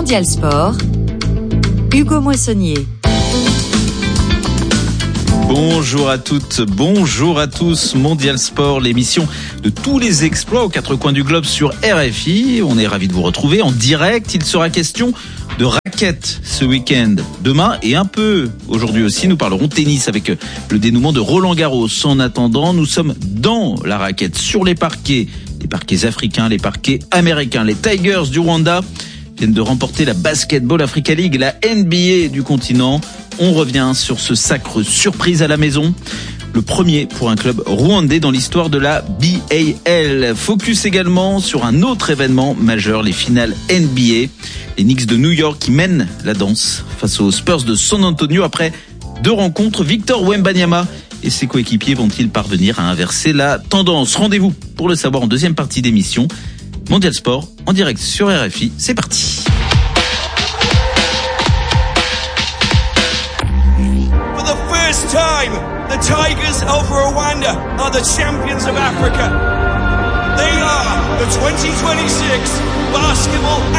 Mondial Sport, Hugo Moissonnier. Bonjour à toutes, bonjour à tous. Mondial Sport, l'émission de tous les exploits aux quatre coins du globe sur RFI. On est ravis de vous retrouver en direct. Il sera question de raquettes ce week-end, demain et un peu aujourd'hui aussi. Nous parlerons tennis avec le dénouement de Roland Garros. En attendant, nous sommes dans la raquette, sur les parquets africains, les parquets américains. Les Tigers du Rwanda viennent de remporter la Basketball Africa League, la NBA du continent. On revient sur ce sacre surprise à la maison. Le premier pour un club rwandais dans l'histoire de la BAL. Focus également sur un autre événement majeur, les finales NBA. Les Knicks de New York qui mènent la danse face aux Spurs de San Antonio après 2 rencontres. Victor Wembanyama et ses coéquipiers vont-ils parvenir à inverser la tendance? Rendez-vous pour le savoir en deuxième partie d'émission. Mondial Sport en direct sur RFI. C'est parti. First time, the Tigers of Rwanda are the champions of Africa. They are the 2026 basketball